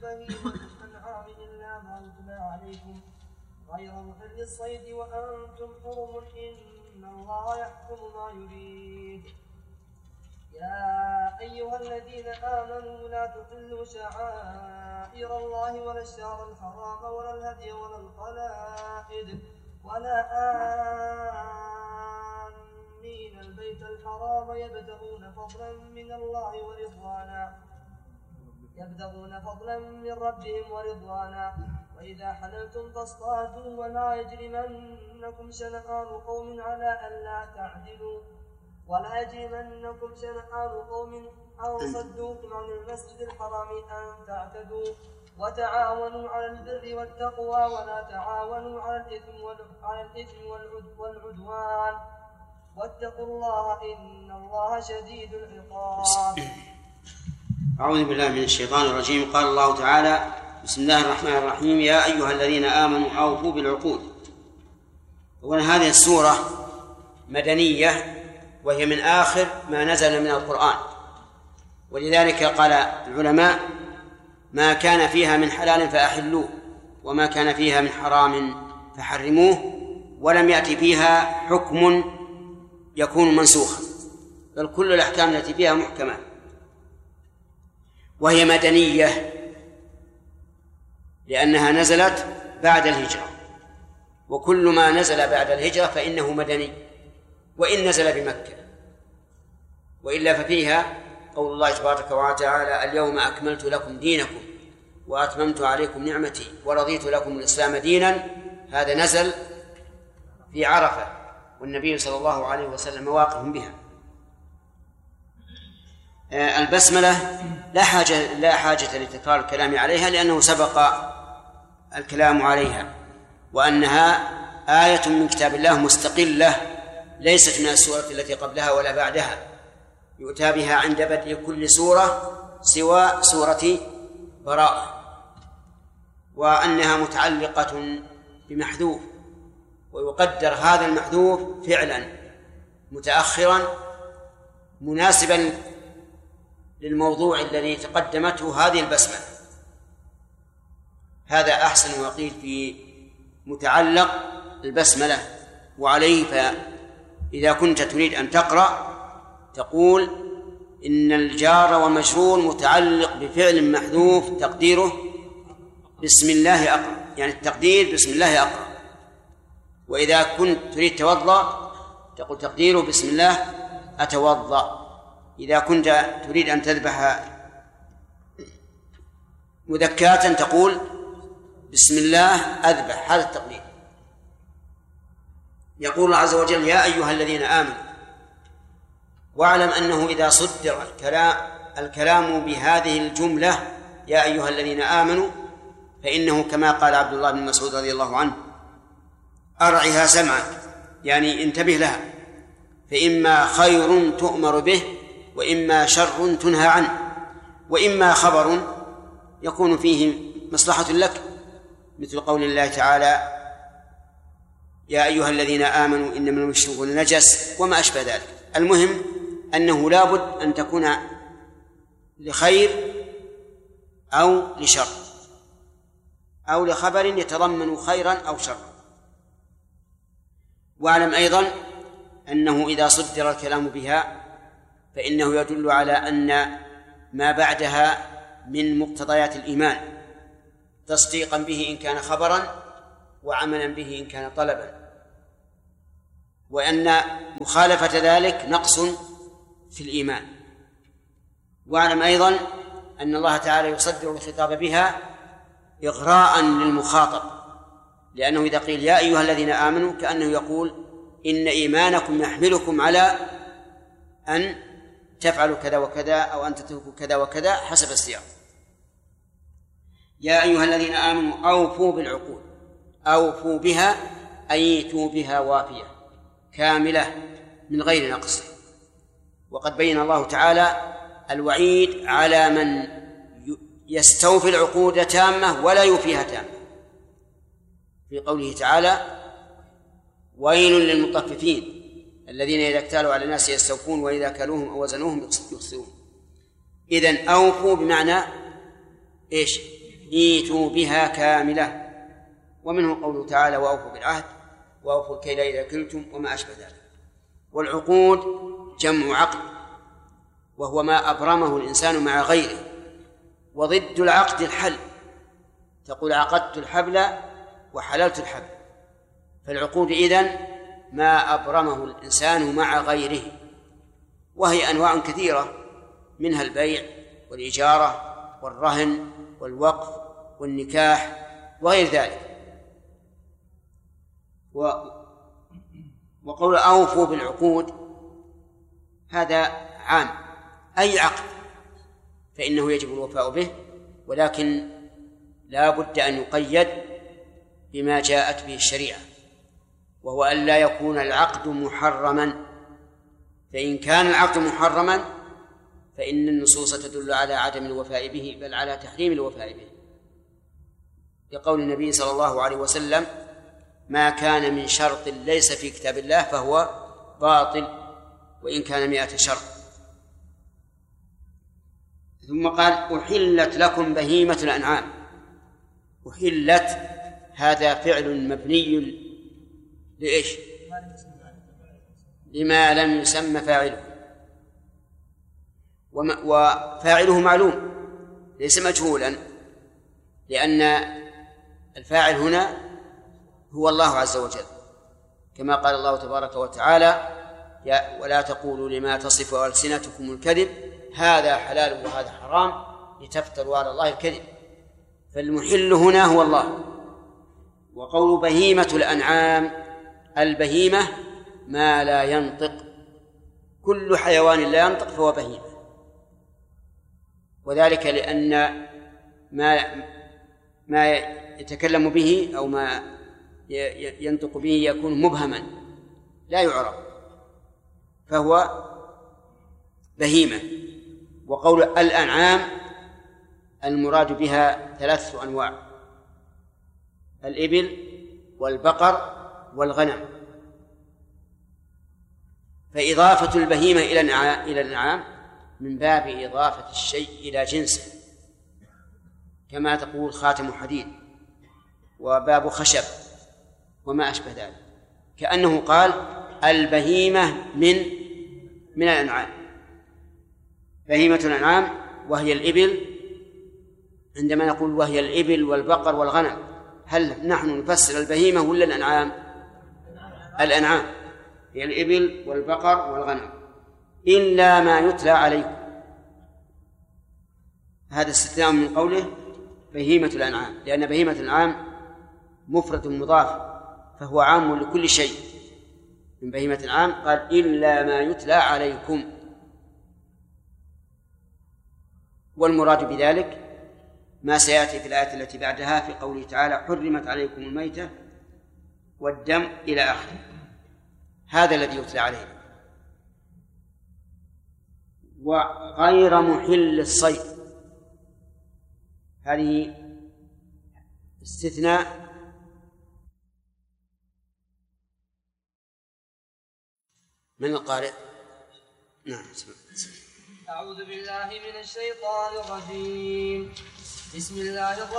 بهيمة الأنعام إلا ما يتلى عليكم غير محل الصيد وأنتم حرم إن الله يحكم ما يريد. يا أيها الذين آمنوا لا تحلوا شعائر الله ولا الشهر الحرام ولا الهدي ولا القلائد ولا آمين البيت الحرام يبتغون فضلا من ربهم ورضوانا وإذا حللتم فاصطادوا ولا يجرمنكم شنآن قوم على ألا تعدلوا أن صدوكم عن المسجد الحرام أن تعتدوا وتعاونوا على البر والتقوى ولا تعاونوا على الإثم والعدوان واتقوا الله إن الله شديد العقاب. أعوذ بالله من الشيطان الرجيم. قال الله تعالى: بسم الله الرحمن الرحيم. يا أيها الذين آمنوا أوفوا بالعقود. وهذه السورة مدنية وهي من آخر ما نزل من القرآن، ولذلك قال العلماء: ما كان فيها من حلال فأحلوه وما كان فيها من حرام فحرموه، ولم يأتي فيها حكم يكون منسوخا، بل كل الأحكام التي فيها محكمة. وهي مدنية لأنها نزلت بعد الهجرة، وكل ما نزل بعد الهجرة فإنه مدني وإن نزل بمكة، وإلا ففيها قول الله تبارك وتعالى: اليوم أكملت لكم دينكم وأتممت عليكم نعمتي ورضيت لكم الإسلام دينا. هذا نزل في عرفة، والنبي صلى الله عليه وسلم واقف بها. البسملة لا حاجة لتكرار الكلام عليها، لأنه سبق الكلام عليها، وأنها آية من كتاب الله مستقلة ليست من السورة التي قبلها ولا بعدها، يؤتى بها عند بدء كل سورة سوى سورة براءة، وأنها متعلقة بمحذوف، ويقدر هذا المحذوف فعلا متأخرا مناسبا للموضوع الذي تقدمته هذه البسمة. هذا أحسن وقيل في متعلق البسملة. وعليه فإذا كنت تريد أن تقرأ تقول: إن الجار والمجرور متعلق بفعل محذوف تقديره بسم الله أقرأ، يعني التقدير بسم الله أقرأ. وإذا كنت تريد توضأ تقول تقديره بسم الله أتوضأ. إذا كنت تريد أن تذبح مذكاة تقول بسم الله أذبح. هذا التقدير. يقول الله عز وجل: يا أيها الذين آمنوا. واعلم أنه إذا صدر الكلام بهذه الجملة يا أيها الذين آمنوا فإنه كما قال عبد الله بن مسعود رضي الله عنه: أرعها سمعك، يعني انتبه لها، فإما خير تؤمر به وإما شر تنهى عنه، وإما خبر يكون فيه مصلحة لك، مثل قول الله تعالى: يا أيها الذين آمنوا إنما المشركون نجس، وما أشبه ذلك. المهم أنه لا بد أن تكون لخير أو لشر أو لخبر يتضمن خيرا أو شرا. واعلم أيضا أنه إذا صدر الكلام بها فإنه يدل على أن ما بعدها من مقتضيات الإيمان، تصديقا به إن كان خبرا وعملا به إن كان طلبا، وأن مخالفة ذلك نقص في الإيمان. واعلم أيضا أن الله تعالى يصدر الخطاب بها إغراء للمخاطب، لأنه إذا قيل يا أيها الذين آمنوا كأنه يقول إن إيمانكم يحملكم على أن تفعلوا كذا وكذا أو أن تتركوا كذا وكذا حسب السياق. يا أيها الذين آمنوا أوفوا بالعقود. أوفوا بها أي ائتوا بها وافية كاملة من غير نقص. وقد بين الله تعالى الوعيد على من يستوفي العقود تامة ولا يوفيها تامة، في قوله تعالى: ويل للمطففين الذين إذا اكتالوا على الناس يستوفون وإذا كالوهم أو وزنوهم يخسرون. إذن أوفوا بمعنى إيش؟ ائتوا بها كاملة. ومنه قوله تعالى وأوفوا بالعهد وأوفوا الكيل إذا كلتم وما أشبه ذلك. والعقود جمع عقد، وهو ما أبرمه الإنسان مع غيره، وضد العقد الحل، تقول عقدت الحبل وحللت الحبل. فالعقود إذن ما أبرمه الإنسان مع غيره، وهي أنواع كثيرة، منها البيع والإجارة والرهن والوقف والنكاح وغير ذلك. وقول أوفوا بالعقود هذا عام، أي عقد فإنه يجب الوفاء به، ولكن لا بد أن يقيد بما جاءت به الشريعة، وهو أن لا يكون العقد محرما. فإن كان العقد محرما فإن النصوص تدل على عدم الوفاء به، بل على تحريم الوفاء به، لقول النبي صلى الله عليه وسلم ما كان من شرط ليس في كتاب الله فهو باطل وإن كان 100 شرط. ثم قال أحلت لكم بهيمة الأنعام. أحلت هذا فعل مبني لإيش؟ لما لم يسمى فاعله، وفاعله معلوم ليس مجهولا، لأن الفاعل هنا هو الله عز وجل، كما قال الله تبارك وتعالى ولا تقولوا لما تصف ألسنتكم الكذب هذا حلال وهذا حرام لتفتروا على الله الكذب. فالمحل هنا هو الله. وقول بهيمة الأنعام، البهيمة ما لا ينطق، كل حيوان لا ينطق فهو بهيمة، وذلك لأن ما يتكلم به أو ما ينطق به يكون مبهما لا يعرف، فهو بهيمة. وقول الأنعام المراد بها 3 أنواع: الإبل والبقر والغنم. فإضافة البهيمة إلى الأنعام من باب إضافة الشيء إلى جنسه، كما تقول خاتم حديد وباب خشب وما أشبه ذلك، كأنه قال البهيمة من الأنعام. بهيمة الأنعام وهي الإبل، عندما نقول وهي الإبل والبقر والغنم، هل نحن نفسر البهيمة ولا الأنعام؟ الأنعام هي الإبل والبقر والغنم، إلا ما يتلى عليكم. هذا استثناء من قوله بهيمة الأنعام، لأن بهيمة الأنعام مفرد مضاف، فهو عام لكل شيء. من بهيمة الأنعام قال إلا ما يتلى عليكم، والمراد بذلك ما سيأتي في الآية التي بعدها في قوله تعالى حرمت عليكم الميتة والدم إلى آخره، هذا الذي يتلى عليه. وغير محل الصيد، هذه استثناء من القارئ. نعم. أعوذ بالله من الشيطان الرجيم. بسم الله الرحمن